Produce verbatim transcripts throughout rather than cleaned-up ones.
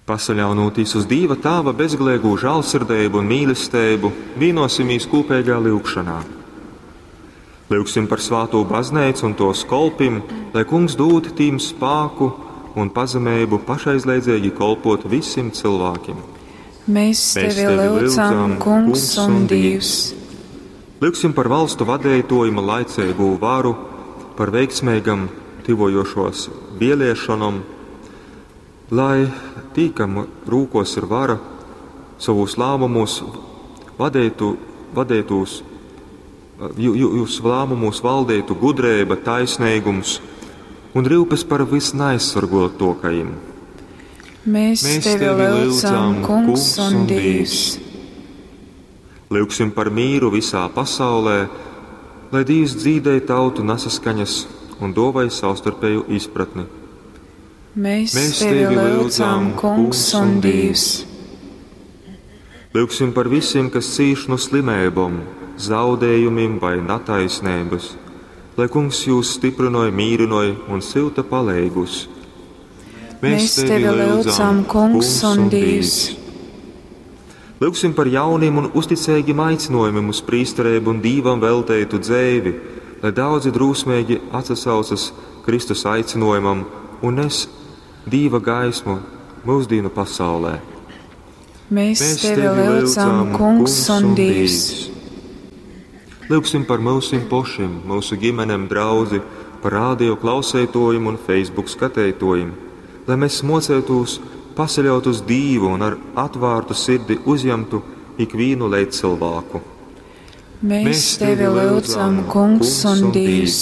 Pasaļaunotīs uz Dieva Tāva bezglēgu žālsirdeibu un mīlestību, vienosimies kopīgā lūgšanā. Lūgsim par svāto baznīcu un to skolpim, lai Kungs dod tīm spāku un pazemību pašaizliedzīgi kolpot visiem cilvēkiem. Mēs tevi lūdzam, Kungs un Dievs. Lūgsim par valstu vadītojuma laicīgu varu, par veiksmīgam tuvojošos vēlēšanām, lai tīkam rūkos ir vara, savus lēmumus vadītu, vadītus, jūs lēmumus valdītu gudrība, taisnīgums un rūpes par visnaizsargātākajiem. Mēs, Mēs tevi lūdzam, Kungs un Dievs. Lūgsim par mīru visā pasaulē, lai Dievs dzīdēja tautu nesaskaņas un dāvāja savstarpēju izpratni. Mēs, Mēs tevi lūdzam, Kungs un Dievs. Lūgsim par visiem, kas cīš no slimībām, zaudējumiem vai netaisnības, lai Kungs jūs stiprināja, mīrināja un silta palīgus. Mēs tevi lūdzam, Kungs un Dievs. Lūgsim par jauniem un uzticīgiem aicinājumiem uz prīsterību un Dievam veltītu dzīvi, lai daudzi drūsmīgi atsaucas Kristus aicinājumam un nes Dieva gaismu mūsdienu pasaulē. Mēs, Mēs tevi lūdzam, Kungs un Dievs. Lūgsim par mūsu pašiem, mūsu ģimenēm, draugi, par rādio klausētojiem un Facebook skatītojiem, lai mēs mocētos pasaļaut uz Dievu un ar atvārtu sirdi uzņemtu ikvienu līdz cilvēku. Mēs, Mēs tevi lūdzam, Kungs un Dievs.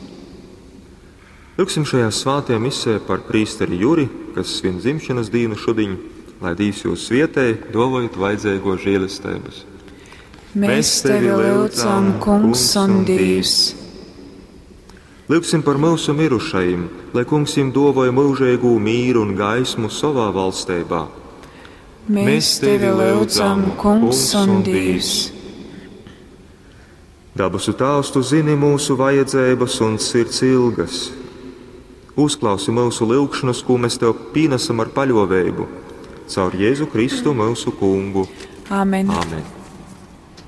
Lūgsim šajā svētajā misē par prīsteri Juri, kas svin dzimšanas dienu šodien, lai Dievs jūs svietēji, dāvājot vajadzīgo žēlastības. Mēs tevi lūdzam, Kungs un Dievs. Lūgsim par mūsu mirušajiem, lai Kungs jiem dāvāja mūžīgu mīru un gaismu savā valstībā. Mēs tevi lūdzam, Kungs un Dievs. Dabasu Tēvs, tu zini mūsu vajadzības un sirds ilgas. Uzklausi mūsu lūgšanas, ko mēs tev pienesam ar paļāvību, caur Jēzu Kristu mūsu Kungu. Amen. Amen.